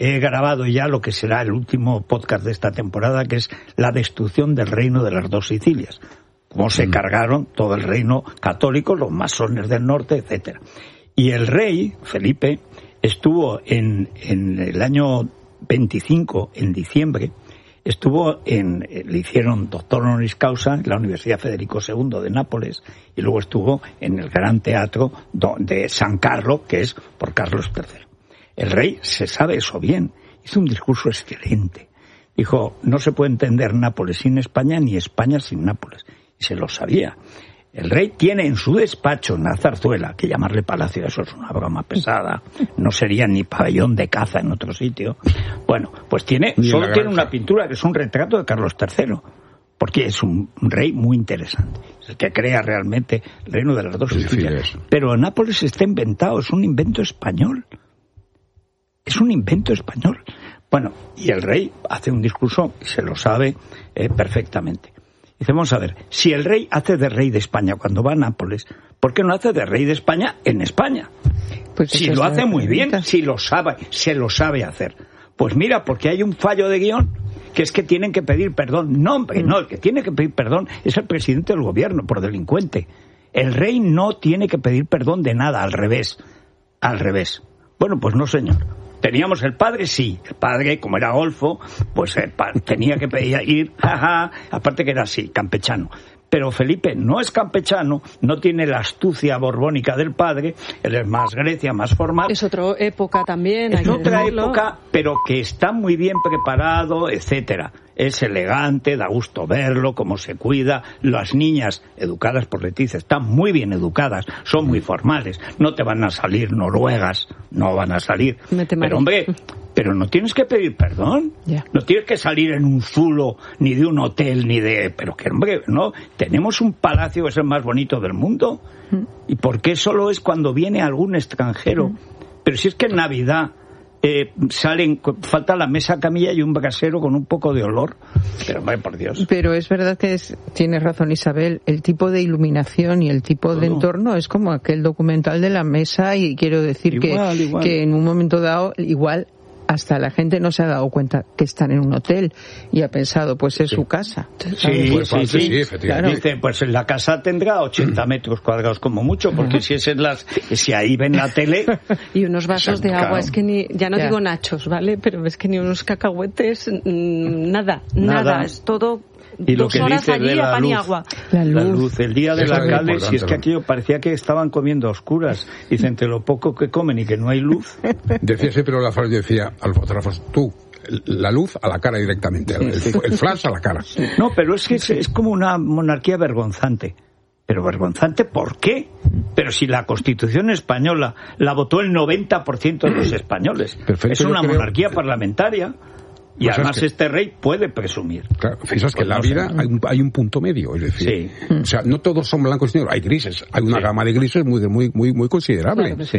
he grabado ya lo que será el último podcast de esta temporada, que es la destrucción del reino de las dos Sicilias. Cómo se cargaron todo el reino católico, los masones del norte, etcétera. Y el rey, Felipe, estuvo en el año 25, en diciembre, le hicieron doctor honoris causa en la Universidad Federico II de Nápoles, y luego estuvo en el Gran Teatro de San Carlo, que es por Carlos III. El rey se sabe eso bien, hizo un discurso excelente. Dijo, no se puede entender Nápoles sin España, ni España sin Nápoles. Y se lo sabía. El rey tiene en su despacho una zarzuela, que llamarle palacio, eso es una broma pesada, no sería ni pabellón de caza en otro sitio. Bueno, pues solo tiene una pintura que es un retrato de Carlos III, porque es un rey muy interesante, es el que crea realmente el reino de las dos Sicilias. Pero Nápoles está inventado, es un invento español. Es un invento español. Bueno, y el rey hace un discurso y se lo sabe perfectamente. Dice, vamos a ver, si el rey hace de rey de España cuando va a Nápoles, ¿por qué no hace de rey de España en España? Pues si lo hace muy bien, si lo sabe, se lo sabe hacer. Pues mira, porque hay un fallo de guión, que es que tienen que pedir perdón. No, hombre, no, el que tiene que pedir perdón es el presidente del gobierno por delincuente. El rey no tiene que pedir perdón de nada, al revés. Al revés. Bueno, pues no, señor. Teníamos el padre, sí. El padre, como era golfo, pues tenía que ir, aparte que era así, campechano. Pero Felipe no es campechano, no tiene la astucia borbónica del padre, él es más Grecia, más formal. Es otra época también. Es otra época, pero que está muy bien preparado, etcétera. Es elegante, da gusto verlo, cómo se cuida. Las niñas educadas por Leticia están muy bien educadas, son muy formales. No te van a salir noruegas, no van a salir. Pero hombre, pero no tienes que pedir perdón. Yeah. No tienes que salir en un zulo, ni de un hotel, ni de... Pero que hombre, no, tenemos un palacio que es el más bonito del mundo. ¿Y por qué solo es cuando viene algún extranjero? Pero si es que en Navidad... falta la mesa camilla y un brasero con un poco de olor, pero hombre, por Dios. Pero es verdad que tiene razón Isabel, el tipo de iluminación y el tipo de entorno es como aquel documental de la mesa, y quiero decir igual. Que en un momento dado igual hasta la gente no se ha dado cuenta que están en un hotel y ha pensado, pues es su casa. Sí, efectivamente. Claro. Dice, pues la casa tendrá 80 metros cuadrados como mucho, porque si ahí ven la tele... Y unos vasos de agua, es que digo nachos, ¿vale? Pero es que ni unos cacahuetes, nada, es todo... Y lo que dice de la luz, el día del alcalde, si es que aquello parecía que estaban comiendo a oscuras. Dice, entre lo poco que comen y que no hay luz. Decía siempre la frase, decía al fotógrafo, tú, la luz a la cara directamente, el flash a la cara. No, pero es que es como una monarquía vergonzante. Pero vergonzante, ¿por qué? Pero si la Constitución española la votó el 90% de los españoles. Perfecto, es una monarquía parlamentaria. Y pues además este rey puede presumir. Claro, fíjate que en la vida hay un punto medio, es decir, o sea, no todos son blancos y negros, hay grises, hay una gama de grises muy considerable. Claro,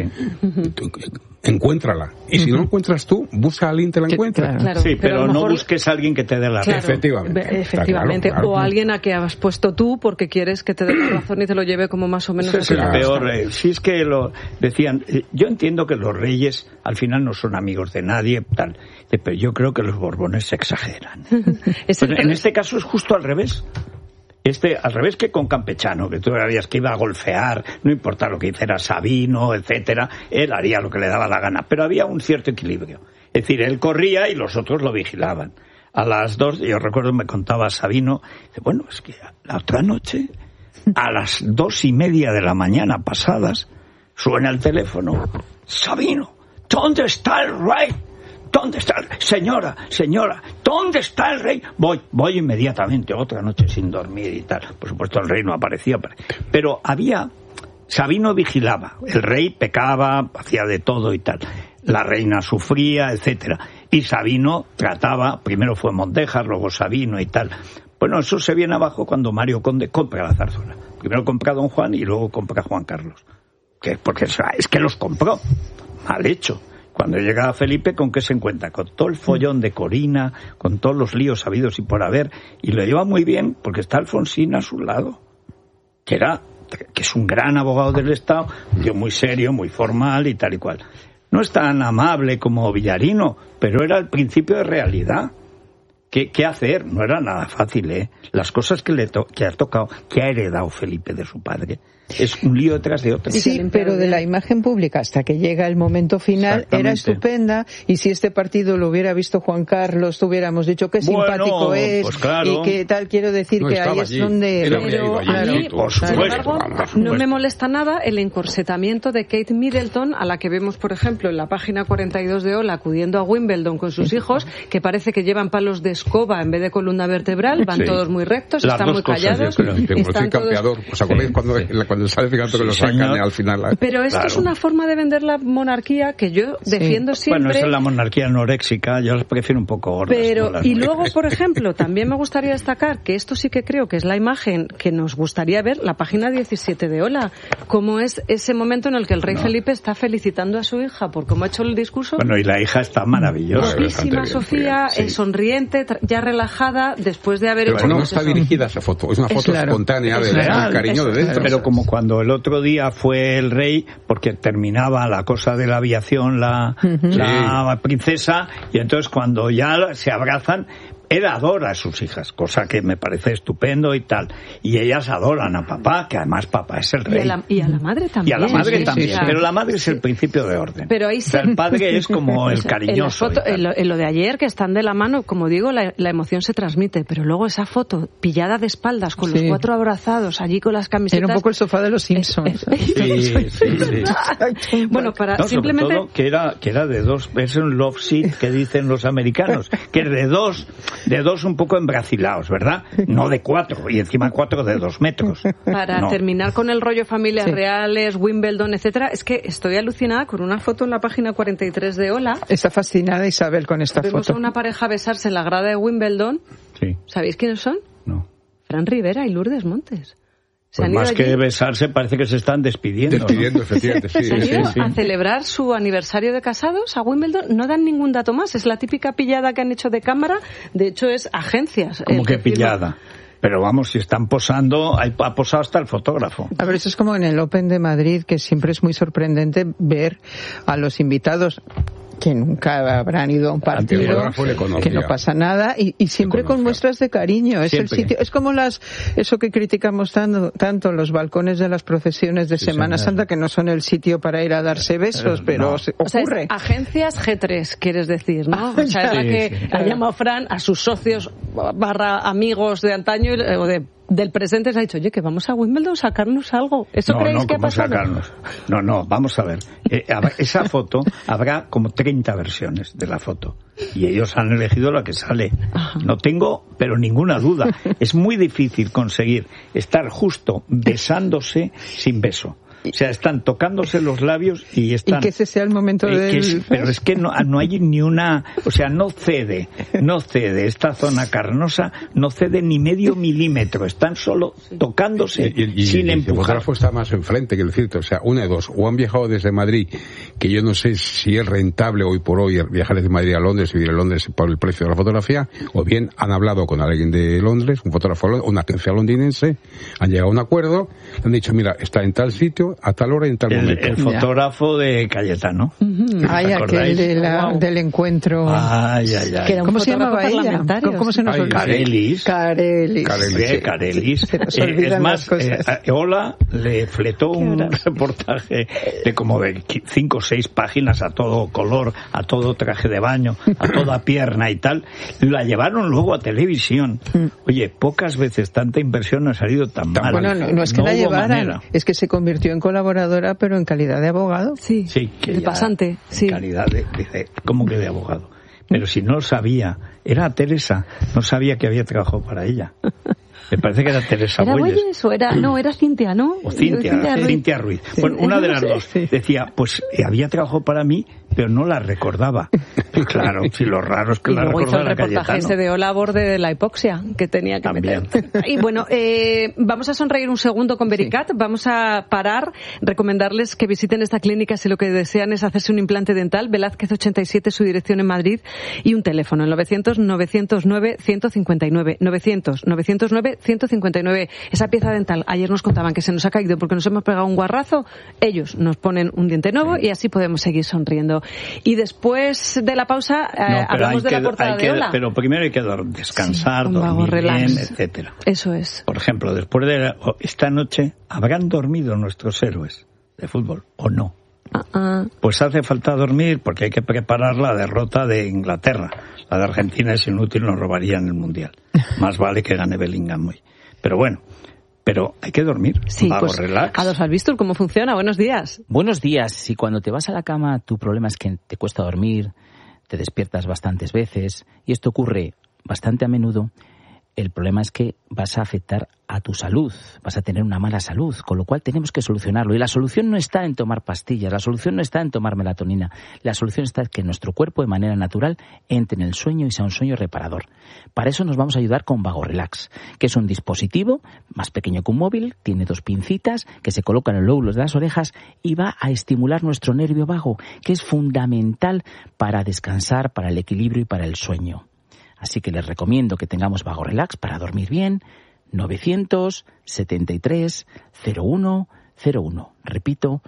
encuéntrala. Y si no la encuentras tú, busca a alguien que la encuentre. Claro, sí, pero no busques a alguien que te dé la razón. Efectivamente. Claro. O alguien a que has puesto tú porque quieres que te dé la razón y te lo lleve como más o menos. Es el peor. Si es que lo decían, yo entiendo que los reyes al final no son amigos de nadie, tal, pero yo creo que los Borbones se exageran. En este caso es justo al revés. Al revés que con Campechano, que tú sabías que iba a golfear, no importa lo que hiciera Sabino, etcétera, él haría lo que le daba la gana, pero había un cierto equilibrio. Es decir, él corría y los otros lo vigilaban. A las 2, yo recuerdo, me contaba Sabino, dice, bueno, es que la otra noche, a las 2:30 de la mañana pasadas, suena el teléfono. Sabino, ¿dónde está el rey? ¿Dónde está el rey? Señora, ¿dónde está el rey? Voy inmediatamente, otra noche sin dormir y tal. Por supuesto el rey no aparecía, pero Sabino vigilaba. El rey pecaba, hacía de todo y tal. La reina sufría, etcétera. Y Sabino trataba, primero fue Montejar, luego Sabino y tal. Bueno, eso se viene abajo cuando Mario Conde compra la zarzuela. Primero compra a Don Juan y luego compra a Juan Carlos. Porque es que los compró. Mal hecho. Cuando llega Felipe, ¿con qué se encuentra? Con todo el follón de Corina, con todos los líos habidos y por haber, y lo lleva muy bien porque está Alfonsín a su lado, que es un gran abogado del Estado, un tío muy serio, muy formal y tal y cual. no es tan amable como Villarino, pero era el principio de realidad. ¿Qué hacer? No era nada fácil, ¿eh? Las cosas que ha tocado, que ha heredado Felipe de su padre, es un lío detrás de otro. Sí, pero de la imagen pública hasta que llega el momento final era estupenda, y si este partido lo hubiera visto Juan Carlos, hubiéramos dicho qué simpático es, pues claro. y qué tal, quiero decir que ahí es donde... Pero a mí, sin embargo, no me molesta nada el encorsetamiento de Kate Middleton, a la que vemos, por ejemplo, en la página 42 de Hola, acudiendo a Wimbledon con sus hijos, que parece que llevan palos de escoba en vez de columna vertebral, van todos muy rectos, están muy callados. Están campeador. ¿Os acordáis cuando sale fijando que lo sacan al final? Pero esto es una forma de vender la monarquía que yo defiendo siempre. Bueno, esa es la monarquía anoréxica, yo las prefiero un poco gordas. Pero, y luego, por ejemplo, también me gustaría destacar que esto sí que creo que es la imagen que nos gustaría ver, la página 17 de Hola, cómo es ese momento en el que el rey Felipe está felicitando a su hija por cómo ha hecho el discurso. Bueno, y la hija está maravillosa. Guapísima Sofía, sonriente, ya relajada, después de haber hecho... No está dirigida esa foto, es una foto espontánea del cariño de dentro. Pero como cuando el otro día fue el rey, porque terminaba la cosa de la aviación, la princesa, y entonces cuando ya se abrazan, él adora a sus hijas, cosa que me parece estupendo y tal. Y ellas adoran a papá, que además papá es el rey. Y a la madre también. Y a la madre también, pero la madre es el principio de orden. Pero ahí el padre es como el cariñoso. En lo de ayer, que están de la mano, como digo, la emoción se transmite, pero luego esa foto pillada de espaldas, con los cuatro abrazados, allí con las camisetas... Era un poco el sofá de los Simpsons. Sí. Bueno, para simplemente... Sobre todo que era de dos, es un love seat que dicen los americanos, que es de dos un poco embracilados, ¿verdad? No de 4, y encima 4 de 2 metros. Para terminar con el rollo familias reales, Wimbledon, etcétera, es que estoy alucinada con una foto en la página 43 de Hola. Está fascinada Isabel con esta Vemos foto. a una pareja besarse en la grada de Wimbledon. Sí. ¿Sabéis quiénes son? No. Fran Rivera y Lourdes Montes. Pues más que besarse, parece que se están despidiendo. Efectivamente, sí. Se han ido a celebrar su aniversario de casados a Wimbledon. No dan ningún dato más. Es la típica pillada que han hecho de cámara. De hecho, es agencias. ¿Cómo que pillada? Pero vamos, si están posando, ha posado hasta el fotógrafo. A ver, eso es como en el Open de Madrid, que siempre es muy sorprendente ver a los invitados que nunca habrán ido a un partido, que no pasa nada, y siempre con muestras de cariño. Es el sitio, es como eso que criticamos tanto los balcones de las procesiones de Semana Santa, que no son el sitio para ir a darse besos, pero ocurre. O sea, agencias G3, quieres decir, ¿no? O sea, es la que ha llamado Fran a sus socios / amigos de antaño o del presente, se ha dicho, oye, que vamos a Wimbledon a sacarnos algo. ¿Eso creéis que ha pasado? Sacarnos. No, vamos a ver. Esa foto, habrá como 30 versiones de la foto. Y ellos han elegido la que sale. No tengo, pero ninguna duda. Es muy difícil conseguir estar justo besándose sin beso. O sea, están tocándose los labios y están... Y que ese sea el momento pero es que no hay ni una... O sea, no cede. Esta zona carnosa no cede ni medio milímetro. Están solo tocándose sin empujar. El fotógrafo está más enfrente, que decirte. O sea, una de dos. O han viajado desde Madrid, que yo no sé si es rentable hoy por hoy viajar desde Madrid a Londres y vivir en Londres por el precio de la fotografía, o bien han hablado con alguien de Londres, un fotógrafo, una agencia londinense, han llegado a un acuerdo, han dicho, mira, está en tal sitio, a tal hora y en tal momento. El fotógrafo de Cayetano. Ay, aquel del encuentro. Ay. ¿Cómo se llamaba ella? ¿Cómo se nos olvidó? Carelis. Es más, Hola le fletó un reportaje de como de 5 o 6 páginas a todo color, a todo traje de baño, a toda pierna y tal. La llevaron luego a televisión. Oye, pocas veces tanta inversión ha salido tan mal. Bueno, no es que la llevaran, es que se convirtió en colaboradora, pero en calidad de abogado. Sí, de pasante. Sí. En calidad ¿cómo que de abogado? Pero si no sabía, era Teresa, no sabía que había trabajado para ella. Me parece que era Teresa Bueyes. Era Cintia, ¿no? O Cintia Ruiz. Bueno, una de las dos. Decía, pues había trabajado para mí, pero no la recordaba. Claro, si lo raro es que la recordara Cayetano. Y luego hizo el reportaje ese de Hola a borde de la hipoxia, que tenía que también meter. Y bueno, vamos a sonreír un segundo con Vericat. Vamos a parar, recomendarles que visiten esta clínica si lo que desean es hacerse un implante dental. Velázquez 87, su dirección en Madrid, y un teléfono, el 900-909-159. 900-909-159. 159. Esa pieza dental, ayer nos contaban que se nos ha caído porque nos hemos pegado un guarrazo, ellos nos ponen un diente nuevo y así podemos seguir sonriendo. Y después de la pausa hablamos de la portada de Hola. Pero primero hay que descansar, dormir bien, etcétera. Eso es. Por ejemplo, después de esta noche, ¿habrán dormido nuestros héroes de fútbol o no? Pues hace falta dormir porque hay que preparar la derrota de Inglaterra. La de Argentina es inútil, nos robarían el Mundial. Más vale que gane Bellingham hoy. Pero bueno, hay que dormir. Sí, pues, relax. Adolfo Albistur, ¿cómo funciona? Buenos días. Buenos días. Si cuando te vas a la cama tu problema es que te cuesta dormir, te despiertas bastantes veces, y esto ocurre bastante a menudo, el problema es que vas a afectar a tu salud, vas a tener una mala salud, con lo cual tenemos que solucionarlo. Y la solución no está en tomar pastillas, la solución no está en tomar melatonina, la solución está en que nuestro cuerpo de manera natural entre en el sueño y sea un sueño reparador. Para eso nos vamos a ayudar con Vago Relax, que es un dispositivo más pequeño que un móvil, tiene 2 pincitas que se colocan en los lóbulos de las orejas y va a estimular nuestro nervio vago, que es fundamental para descansar, para el equilibrio y para el sueño. Así que les recomiendo que tengamos Vago Relax para dormir bien. 973 01 01. Repito,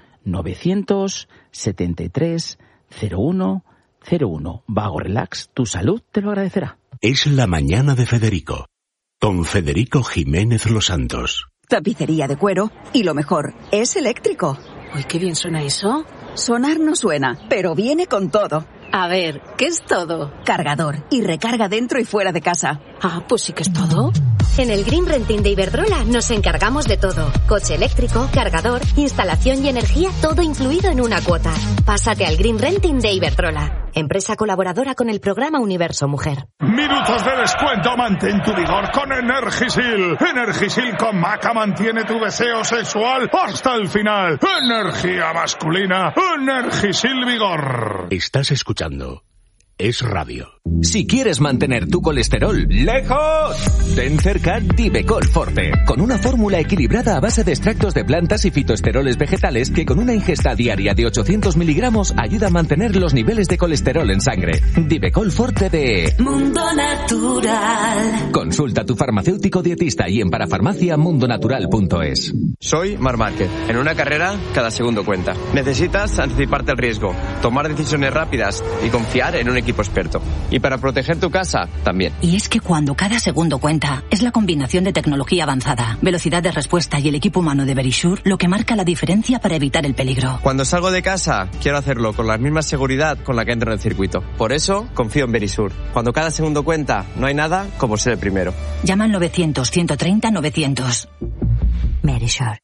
973 01 01. Vago Relax, tu salud te lo agradecerá. Es la mañana de Federico, con Federico Jiménez Los Santos. Tapicería de cuero y lo mejor, es eléctrico. Uy, qué bien suena eso. Sonar no suena, pero viene con todo. A ver, ¿qué es todo? Cargador y recarga dentro y fuera de casa. Ah, pues sí que es todo. En el Green Renting de Iberdrola nos encargamos de todo. Coche eléctrico, cargador, instalación y energía, todo incluido en una cuota. Pásate al Green Renting de Iberdrola, empresa colaboradora con el programa Universo Mujer. Minutos de descuento, mantén tu vigor con Energisil. Energisil con Maca mantiene tu deseo sexual hasta el final. Energía masculina, Energisil Vigor. Estás escuchando Es Radio. Si quieres mantener tu colesterol lejos, ten cerca Divecol Forte, con una fórmula equilibrada a base de extractos de plantas y fitoesteroles vegetales que con una ingesta diaria de 800 miligramos ayuda a mantener los niveles de colesterol en sangre. Divecol Forte de Mundo Natural. Consulta a tu farmacéutico dietista y en parafarmacia mundonatural.es. Soy Marc Márquez. En una carrera, cada segundo cuenta. Necesitas anticiparte al riesgo, tomar decisiones rápidas y confiar en un equipo experto. Y para proteger tu casa, también. Y es que cuando cada segundo cuenta, es la combinación de tecnología avanzada, velocidad de respuesta y el equipo humano de Verisure lo que marca la diferencia para evitar el peligro. Cuando salgo de casa, quiero hacerlo con la misma seguridad con la que entro en el circuito. Por eso, confío en Verisure. Cuando cada segundo cuenta, no hay nada como ser el primero. Llama al 900-130-900. Verisure.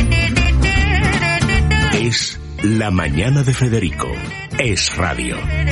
Es la mañana de Federico. Es Radio.